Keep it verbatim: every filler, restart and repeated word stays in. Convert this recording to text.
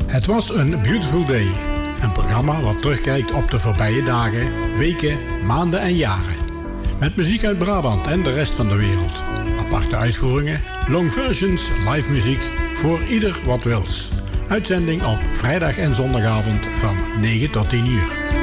Het was een Beautiful Day. Een programma wat terugkijkt op de voorbije dagen, weken, maanden en jaren. Met muziek uit Brabant en de rest van de wereld. Aparte uitvoeringen, long versions, live muziek, voor ieder wat wils. Uitzending op vrijdag en zondagavond van negen tot tien uur.